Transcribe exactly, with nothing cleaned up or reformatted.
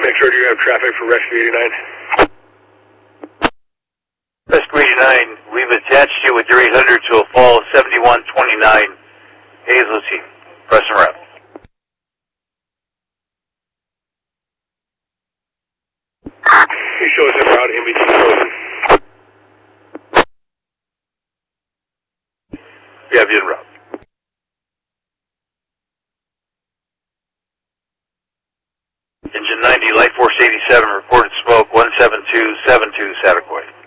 Victor, do you have traffic for Rescue eighty-nine? Rescue eighty-nine, we've attached you with your eight hundred to a fall seventy-one twenty-nine Hazeltine. Press and route. He shows him route in between closing. We have you en route. Engine ninety, Light Force eighty-seven, reported smoke one seven two seven two, Saticoy.